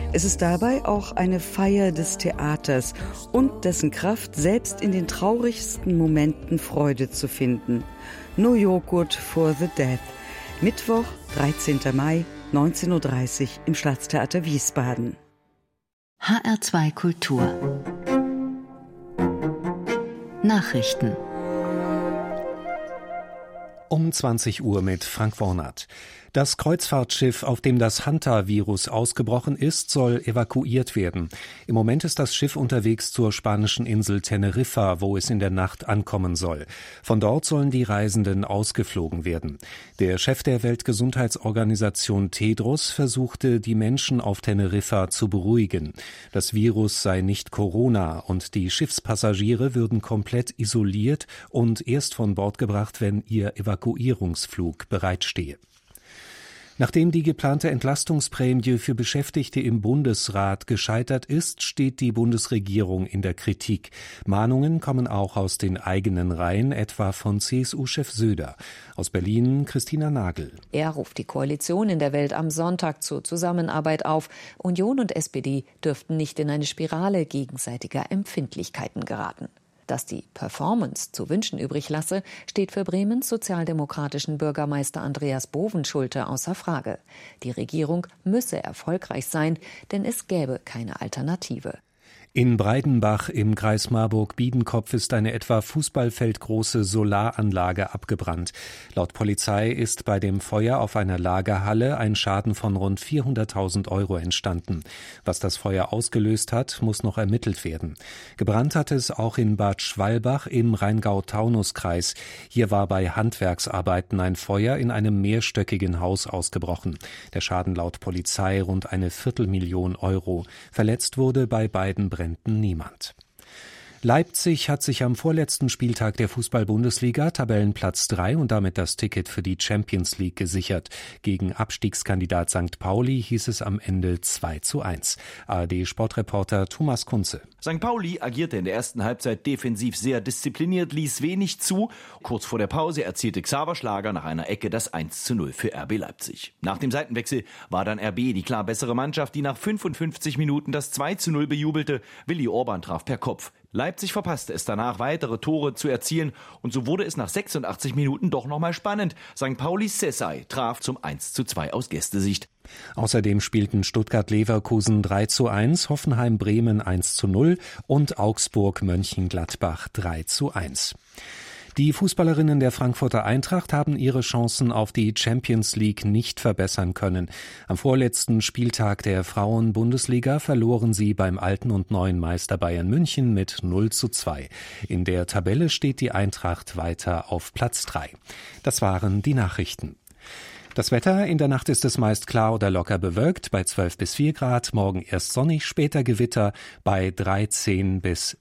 Es ist dabei auch eine Feier des Theaters und dessen Kraft, selbst in den traurigsten Momenten Freude zu finden. No Joghurt for the Dead. Mittwoch, 13. Mai, 19:30 Uhr im Staatstheater Wiesbaden. HR2 Kultur Nachrichten um 20 Uhr mit Frank Wornert. Das Kreuzfahrtschiff, auf dem das Hanta-Virus ausgebrochen ist, soll evakuiert werden. Im Moment ist das Schiff unterwegs zur spanischen Insel Teneriffa, wo es in der Nacht ankommen soll. Von dort sollen die Reisenden ausgeflogen werden. Der Chef der Weltgesundheitsorganisation Tedros versuchte, die Menschen auf Teneriffa zu beruhigen. Das Virus sei nicht Corona und die Schiffspassagiere würden komplett isoliert und erst von Bord gebracht, wenn ihr Evakuierungsflug bereitstehe. Nachdem die geplante Entlastungsprämie für Beschäftigte im Bundesrat gescheitert ist, steht die Bundesregierung in der Kritik. Mahnungen kommen auch aus den eigenen Reihen, etwa von CSU-Chef Söder. Aus Berlin Christina Nagel. Er ruft die Koalition in der Welt am Sonntag zur Zusammenarbeit auf. Union und SPD dürften nicht in eine Spirale gegenseitiger Empfindlichkeiten geraten. Dass die Performance zu wünschen übrig lasse, steht für Bremens sozialdemokratischen Bürgermeister Andreas Bovenschulte außer Frage. Die Regierung müsse erfolgreich sein, denn es gäbe keine Alternative. In Breidenbach im Kreis Marburg-Biedenkopf ist eine etwa fußballfeldgroße Solaranlage abgebrannt. Laut Polizei ist bei dem Feuer auf einer Lagerhalle ein Schaden von rund 400.000 € entstanden. Was das Feuer ausgelöst hat, muss noch ermittelt werden. Gebrannt hat es auch in Bad Schwalbach im Rheingau-Taunus-Kreis. Hier war bei Handwerksarbeiten ein Feuer in einem mehrstöckigen Haus ausgebrochen. Der Schaden laut Polizei rund eine 250.000 €. Verletzt wurde bei beiden Bränden niemand. Leipzig hat sich am vorletzten Spieltag der Fußball-Bundesliga Tabellenplatz 3 und damit das Ticket für die Champions League gesichert. Gegen Abstiegskandidat St. Pauli hieß es am Ende 2:1. ARD-Sportreporter Thomas Kunze. St. Pauli agierte in der ersten Halbzeit defensiv sehr diszipliniert, ließ wenig zu. Kurz vor der Pause erzielte Xaver Schlager nach einer Ecke das 1:0 für RB Leipzig. Nach dem Seitenwechsel war dann RB die klar bessere Mannschaft, die nach 55 Minuten das 2:0 bejubelte. Willi Orban traf per Kopf. Leipzig verpasste es danach, weitere Tore zu erzielen und so wurde es nach 86 Minuten doch nochmal spannend. St. Paulis Sessay traf zum 1:2 aus Gästesicht. Außerdem spielten Stuttgart-Leverkusen 3:1, Hoffenheim-Bremen 1:0 und Augsburg-Mönchengladbach 3:1. Die Fußballerinnen der Frankfurter Eintracht haben ihre Chancen auf die Champions League nicht verbessern können. Am vorletzten Spieltag der Frauen-Bundesliga verloren sie beim alten und neuen Meister Bayern München mit 0:2. In der Tabelle steht die Eintracht weiter auf Platz 3. Das waren die Nachrichten. Das Wetter: In der Nacht ist es meist klar oder locker bewölkt bei 12 bis 4 Grad, morgen erst sonnig, später Gewitter bei 13 bis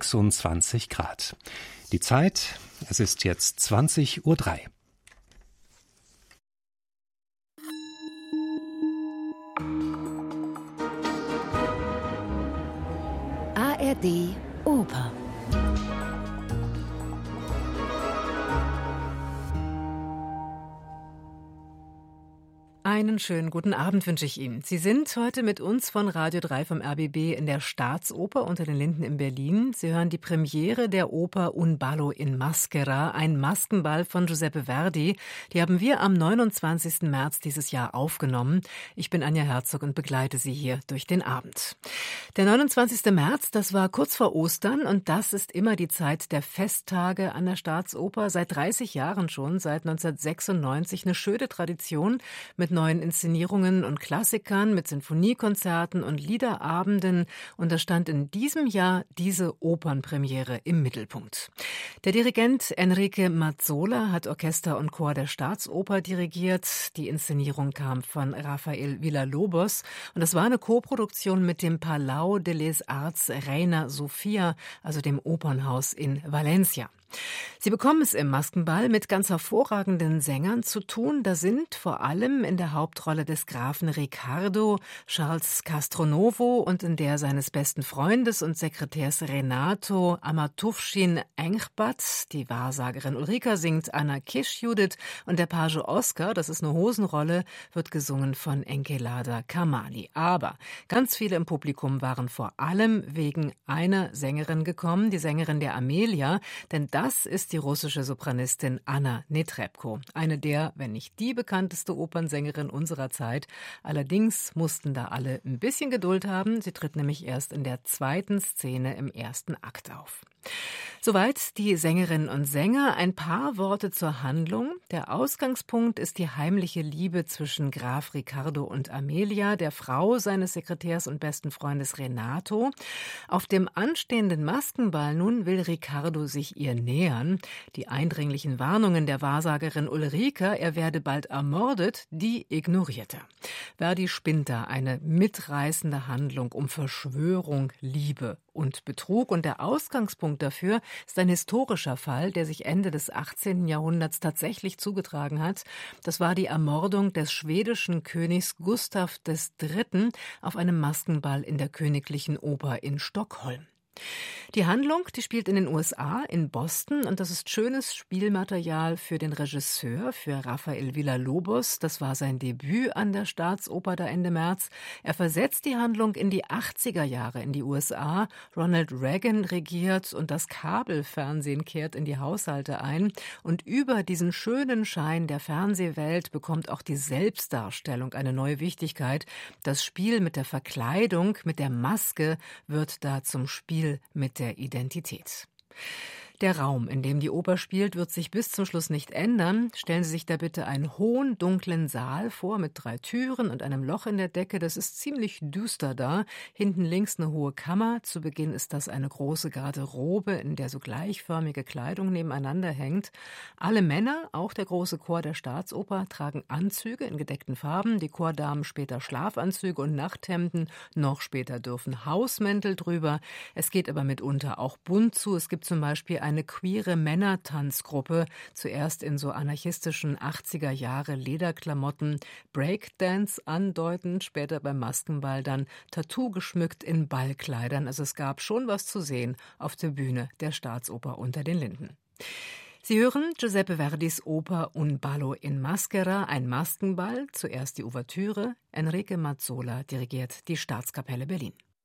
26 Grad. Die Zeit: Es ist jetzt 20:03 Uhr. ARD Oper. Einen schönen guten Abend wünsche ich Ihnen. Sie sind heute mit uns von Radio 3 vom RBB in der Staatsoper unter den Linden in Berlin. Sie hören die Premiere der Oper Un ballo in maschera, ein Maskenball von Giuseppe Verdi. Die haben wir am 29. März dieses Jahr aufgenommen. Ich bin Anja Herzog und begleite Sie hier durch den Abend. Der 29. März, das war kurz vor Ostern und das ist immer die Zeit der Festtage an der Staatsoper. Seit 30 Jahren schon, seit 1996, eine schöne Tradition mit neuen Inszenierungen und Klassikern, mit Sinfoniekonzerten und Liederabenden. Und da stand in diesem Jahr diese Opernpremiere im Mittelpunkt. Der Dirigent Enrique Mazzola hat Orchester und Chor der Staatsoper dirigiert. Die Inszenierung kam von Rafael Villalobos und das war eine Koproduktion mit dem Palau de les Arts Reina Sofia, also dem Opernhaus in Valencia. Sie bekommen es im Maskenball mit ganz hervorragenden Sängern zu tun. Da sind vor allem in der Hauptrolle des Grafen Riccardo Charles Castronovo und in der seines besten Freundes und Sekretärs Renato Amatufshin Enchbat. Die Wahrsagerin Ulrika singt Anna Kisch Judith und der Page Oscar, das ist eine Hosenrolle, wird gesungen von Enkelada Kamali. Aber ganz viele im Publikum waren vor allem wegen einer Sängerin gekommen, die Sängerin der Amelia, denn das ist die russische Sopranistin Anna Netrebko, eine der, wenn nicht die bekannteste Opernsängerin unserer Zeit. Allerdings mussten da alle ein bisschen Geduld haben. Sie tritt nämlich erst in der zweiten Szene im ersten Akt auf. Soweit die Sängerinnen und Sänger. Ein paar Worte zur Handlung. Der Ausgangspunkt ist die heimliche Liebe zwischen Graf Riccardo und Amelia, der Frau seines Sekretärs und besten Freundes Renato. Auf dem anstehenden Maskenball nun will Riccardo sich ihr nähern. Die eindringlichen Warnungen der Wahrsagerin Ulrika, er werde bald ermordet, die ignoriert er. Verdi spinnt da eine mitreißende Handlung um Verschwörung, Liebe und Betrug. Und der Ausgangspunkt dafür ist ein historischer Fall, der sich Ende des 18. Jahrhunderts tatsächlich zugetragen hat. Das war die Ermordung des schwedischen Königs Gustav III. Auf einem Maskenball in der Königlichen Oper in Stockholm. Die Handlung, die spielt in den USA, in Boston, und das ist schönes Spielmaterial für den Regisseur, für Rafael Villalobos. Das war sein Debüt an der Staatsoper da Ende März. Er versetzt die Handlung in die 80er Jahre in die USA. Ronald Reagan regiert und das Kabelfernsehen kehrt in die Haushalte ein. Und über diesen schönen Schein der Fernsehwelt bekommt auch die Selbstdarstellung eine neue Wichtigkeit. Das Spiel mit der Verkleidung, mit der Maske wird da zum Spiel mit der Identität. Der Raum, in dem die Oper spielt, wird sich bis zum Schluss nicht ändern. Stellen Sie sich da bitte einen hohen, dunklen Saal vor mit 3 Türen und einem Loch in der Decke. Das ist ziemlich düster da. Hinten links eine hohe Kammer. Zu Beginn ist das eine große Garderobe, in der so gleichförmige Kleidung nebeneinander hängt. Alle Männer, auch der große Chor der Staatsoper, tragen Anzüge in gedeckten Farben. Die Chordamen später Schlafanzüge und Nachthemden. Noch später dürfen Hausmäntel drüber. Es geht aber mitunter auch bunt zu. Es gibt zum Beispiel eine queere Männertanzgruppe, zuerst in so anarchistischen 80er Jahre Lederklamotten, Breakdance andeutend, später beim Maskenball dann Tattoo geschmückt in Ballkleidern. Also es gab schon was zu sehen auf der Bühne der Staatsoper unter den Linden. Sie hören Giuseppe Verdis Oper Un ballo in maschera, ein Maskenball, zuerst die Ouvertüre. Enrique Mazzola dirigiert die Staatskapelle Berlin.